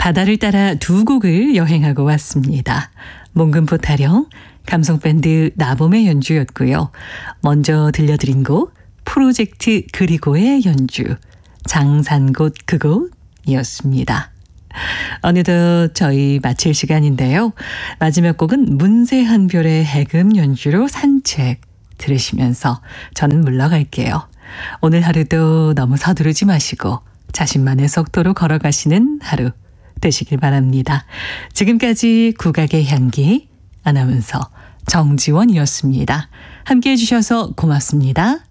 바다를 따라 두 곡을 여행하고 왔습니다. 몽금포 타령, 감성밴드 나봄의 연주였고요. 먼저 들려드린 곡 프로젝트 그리고의 연주, 장산곳 그곳이었습니다. 어느덧 저희 마칠 시간인데요. 마지막 곡은 문세한별의 해금 연주로 산책 들으시면서 저는 물러갈게요. 오늘 하루도 너무 서두르지 마시고 자신만의 속도로 걸어가시는 하루 되시길 바랍니다. 지금까지 국악의 향기 아나운서 정지원이었습니다. 함께해 주셔서 고맙습니다.